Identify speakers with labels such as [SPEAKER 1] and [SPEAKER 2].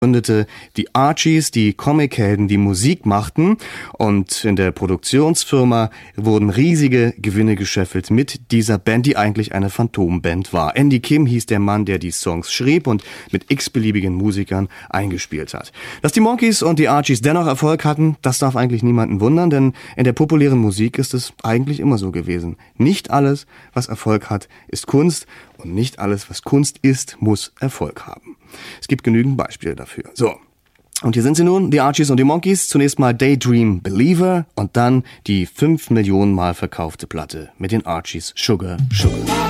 [SPEAKER 1] gründete die Archies, die Comichelden, die Musik machten, und in der Produktionsfirma wurden riesige Gewinne gescheffelt mit dieser Band, die eigentlich eine Phantomband war. Andy Kim hieß der Mann, der die Songs schrieb und mit x-beliebigen Musikern eingespielt hat. Dass die Monkees und die Archies dennoch Erfolg hatten, das darf eigentlich niemanden wundern, denn in der populären Musik ist es eigentlich immer so gewesen. Nicht alles, was Erfolg hat, ist Kunst, und nicht alles, was Kunst ist, muss Erfolg haben. Es gibt genügend Beispiele dafür. So, und hier sind sie nun, die Archies und die Monkees. Zunächst mal Daydream Believer und dann die 5 Millionen Mal verkaufte Platte mit den Archies, Sugar, Sugar.